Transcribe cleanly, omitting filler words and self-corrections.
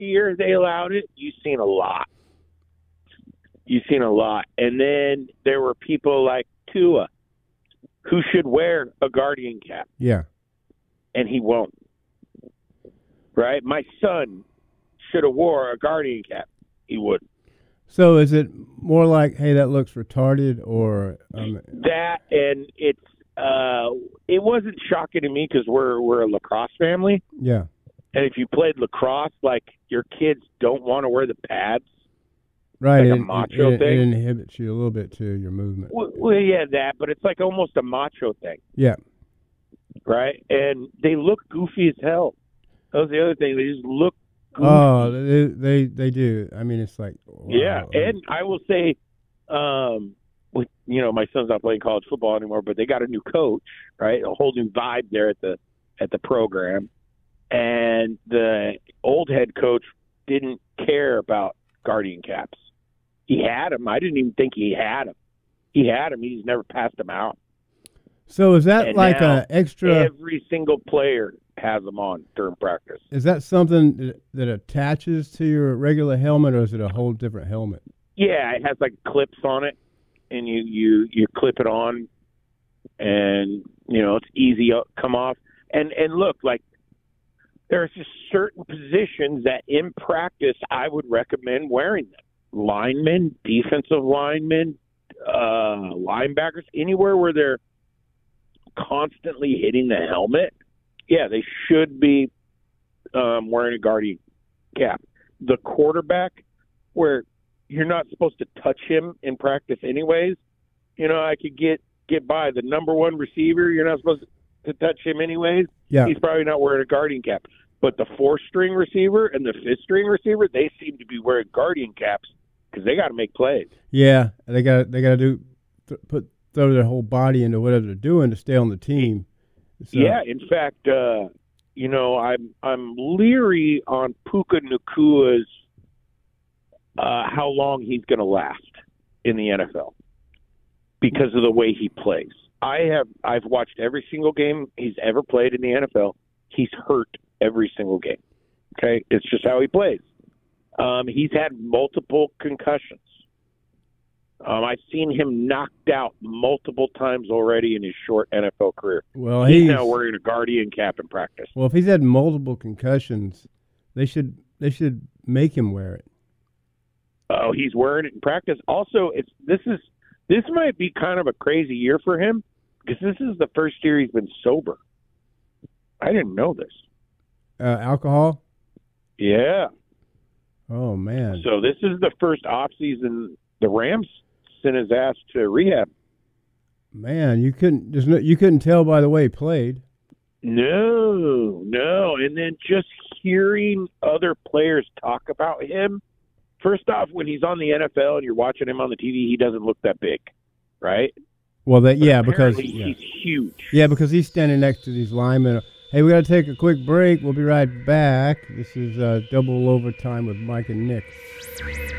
year they allowed it, you've seen a lot. You've seen a lot. And then there were people like Tua who should wear a Guardian cap. Yeah. And he won't. Right? My son should have wore a Guardian cap. He wouldn't. So is it more like, hey, that looks retarded, or that? And it wasn't shocking to me because we're a lacrosse family. Yeah. And if you played lacrosse, like, your kids don't want to wear the pads. Right. Like a macho thing. It inhibits you a little bit to your movement. Well, yeah, that, but it's like almost a macho thing. Yeah. Right? And they look goofy as hell. That was the other thing. They just look goofy. Oh, they do. I mean, it's like, wow. Yeah, and I will say, my son's not playing college football anymore, but they got a new coach, right? A whole new vibe there at the program. And the old head coach didn't care about Guardian caps. He had them. I didn't even think he had them. He had them. He's never passed them out. So is that And like now an extra? Every single player has them on during practice. Is that something that attaches to your regular helmet, or is it a whole different helmet? Yeah, it has like clips on it, and you clip it on, and it's easy to come off. And look, like, there's just certain positions that in practice I would recommend wearing them. Linemen, defensive linemen, linebackers, anywhere where they're constantly hitting the helmet, yeah, they should be wearing a Guardian cap. The quarterback, where you're not supposed to touch him in practice anyways, I could get by. The number one receiver, you're not supposed to touch him anyways. Yeah. He's probably not wearing a Guardian cap. But the fourth-string receiver and the fifth-string receiver, they seem to be wearing Guardian caps because they got to make plays. Yeah, they got to throw their whole body into whatever they're doing to stay on the team. So. Yeah, in fact, I'm leery on Puka Nakua's how long he's going to last in the NFL because of the way he plays. I've watched every single game he's ever played in the NFL. He's hurt every single game. Okay, it's just how he plays. He's had multiple concussions. I've seen him knocked out multiple times already in his short NFL career. Well, he's now wearing a Guardian cap in practice. Well, if he's had multiple concussions, they should make him wear it. Oh, he's wearing it in practice. Also, this might be kind of a crazy year for him because this is the first year he's been sober. I didn't know this. Alcohol? Yeah. Oh, man. So this is the first offseason the Rams sent his ass to rehab. Man, you couldn't tell by the way he played. No. And then just hearing other players talk about him, first off, when he's on the NFL and you're watching him on the TV, he doesn't look that big, right? Well, because he's huge. Yeah, because he's standing next to these linemen. Hey, we got to take a quick break. We'll be right back. This is Double Overtime with Mike and Nick.